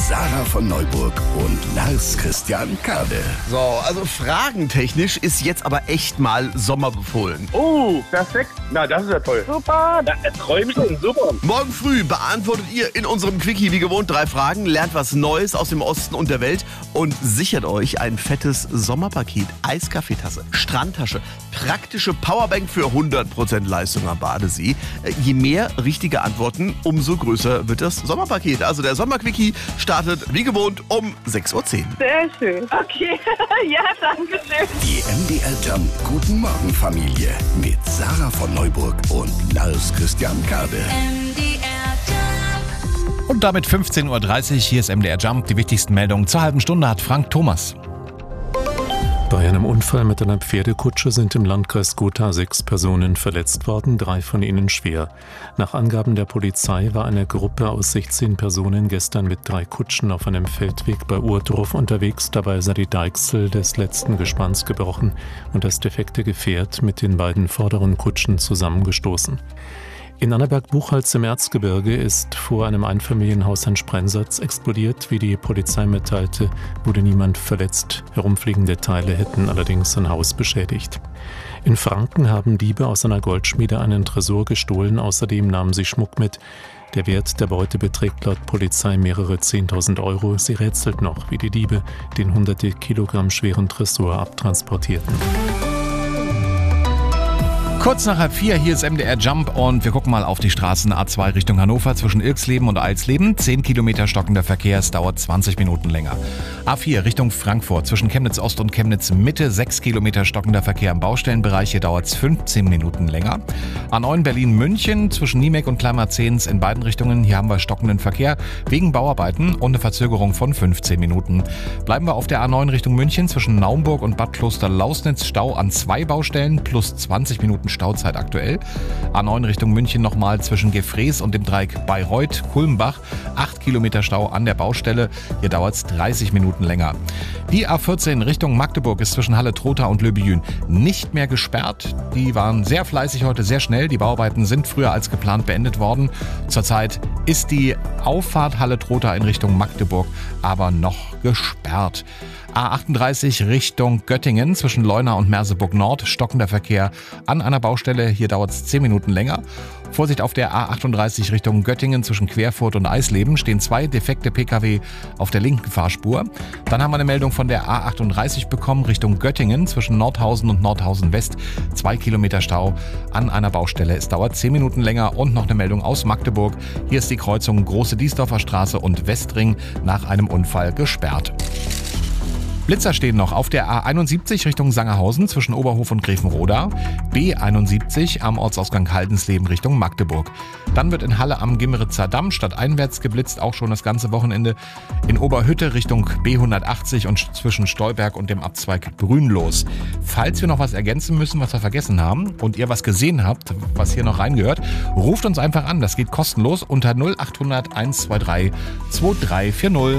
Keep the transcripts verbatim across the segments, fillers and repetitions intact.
Sarah von Neuburg und Lars Christian Kade. So, also fragentechnisch ist jetzt aber echt mal Sommer befohlen. Oh, perfekt. Na, das ist ja toll. Super, da träume ich schon. Super. Morgen früh beantwortet ihr in unserem Quickie wie gewohnt drei Fragen, lernt was Neues aus dem Osten und der Welt und sichert euch ein fettes Sommerpaket. Eiskaffeetasse, Strandtasche, praktische Powerbank für hundert Prozent Leistung am Badesee. Je mehr richtige Antworten, umso größer wird das Sommerpaket. Also der Sommerquickie startet wie gewohnt um sechs Uhr zehn. Sehr schön. Okay, ja, danke schön. Die M D R Jump Guten Morgen Familie mit Sarah von Neuburg und Lars Christian Kade. Und damit fünfzehn Uhr dreißig, hier ist M D R Jump. Die wichtigsten Meldungen zur halben Stunde hat Frank Thomas. Bei einem Unfall mit einer Pferdekutsche sind im Landkreis Gotha sechs Personen verletzt worden, drei von ihnen schwer. Nach Angaben der Polizei war eine Gruppe aus sechzehn Personen gestern mit drei Kutschen auf einem Feldweg bei Urdorf unterwegs. Dabei sei die Deichsel des letzten Gespanns gebrochen und das defekte Gefährt mit den beiden vorderen Kutschen zusammengestoßen. In Annaberg-Buchholz im Erzgebirge ist vor einem Einfamilienhaus ein Sprengsatz explodiert. Wie die Polizei mitteilte, wurde niemand verletzt. Herumfliegende Teile hätten allerdings ein Haus beschädigt. In Franken haben Diebe aus einer Goldschmiede einen Tresor gestohlen. Außerdem nahmen sie Schmuck mit. Der Wert der Beute beträgt laut Polizei mehrere zehntausend Euro. Sie rätselt noch, wie die Diebe den hunderte Kilogramm schweren Tresor abtransportierten. Kurz nach halb vier, hier ist M D R Jump und wir gucken mal auf die Straßen A zwei Richtung Hannover zwischen Ilksleben und Eilsleben. zehn Kilometer stockender Verkehr, es dauert zwanzig Minuten länger. A vier Richtung Frankfurt zwischen Chemnitz Ost und Chemnitz Mitte, sechs Kilometer stockender Verkehr im Baustellenbereich, hier dauert es fünfzehn Minuten länger. A neun Berlin-München zwischen Niemek und Kleinmarzens in beiden Richtungen, hier haben wir stockenden Verkehr wegen Bauarbeiten und eine Verzögerung von fünfzehn Minuten. Bleiben wir auf der A neun Richtung München zwischen Naumburg und Bad Kloster-Lausnitz, Stau an zwei Baustellen plus zwanzig Minuten Stauzeit aktuell. A neun Richtung München nochmal zwischen Gefrees und dem Dreieck Bayreuth-Kulmbach. acht Kilometer Stau an der Baustelle. Hier dauert es dreißig Minuten länger. Die A vierzehn Richtung Magdeburg ist zwischen Halle-Trotha und Löbejün nicht mehr gesperrt. Die waren sehr fleißig heute, sehr schnell. Die Bauarbeiten sind früher als geplant beendet worden. Zurzeit ist die Auffahrt Halle-Trotha in Richtung Magdeburg aber noch gesperrt. A achtunddreißig Richtung Göttingen zwischen Leuna und Merseburg Nord, stockender Verkehr an einer Baustelle, hier dauert es zehn Minuten länger. Vorsicht auf der A achtunddreißig Richtung Göttingen zwischen Querfurt und Eisleben stehen zwei defekte Pkw auf der linken Fahrspur. Dann haben wir eine Meldung von der A achtunddreißig bekommen Richtung Göttingen zwischen Nordhausen und Nordhausen West, zwei Kilometer Stau an einer Baustelle. Es dauert zehn Minuten länger und noch eine Meldung aus Magdeburg. Hier ist die Kreuzung Große Diesdorfer Straße und Westring nach einem Unfall gesperrt. Blitzer stehen noch auf der A einundsiebzig Richtung Sangerhausen zwischen Oberhof und Grevenroda, B einundsiebzig am Ortsausgang Haldensleben Richtung Magdeburg. Dann wird in Halle am Gimmeritzer Damm stadteinwärts geblitzt, auch schon das ganze Wochenende. In Oberhütte Richtung B hundertachtzig und zwischen Stolberg und dem Abzweig Brünlos. Falls wir noch was ergänzen müssen, was wir vergessen haben und ihr was gesehen habt, was hier noch reingehört, ruft uns einfach an. Das geht kostenlos unter null achthundert einhundertdreiundzwanzig zweitausenddreihundertvierzig.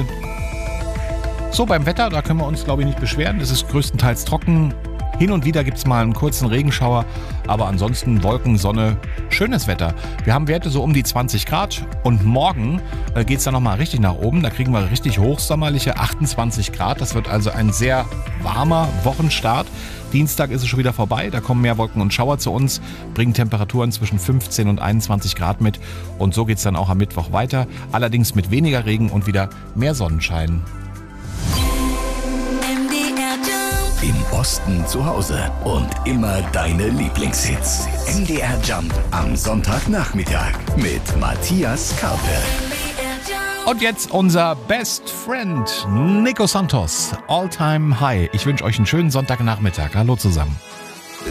So, beim Wetter, da können wir uns, glaube ich, nicht beschweren. Es ist größtenteils trocken. Hin und wieder gibt es mal einen kurzen Regenschauer, aber ansonsten Wolken, Sonne, schönes Wetter. Wir haben Werte so um die zwanzig Grad und morgen äh, geht es dann nochmal richtig nach oben. Da kriegen wir richtig hochsommerliche achtundzwanzig Grad. Das wird also ein sehr warmer Wochenstart. Dienstag ist es schon wieder vorbei, da kommen mehr Wolken und Schauer zu uns, bringen Temperaturen zwischen fünfzehn und einundzwanzig Grad mit und so geht es dann auch am Mittwoch weiter. Allerdings mit weniger Regen und wieder mehr Sonnenschein. Im Osten zu Hause und immer deine Lieblingshits. M D R Jump am Sonntagnachmittag mit Matthias Karpe. Und jetzt unser Best Friend, Nico Santos, All Time High. Ich wünsche euch einen schönen Sonntagnachmittag. Hallo zusammen.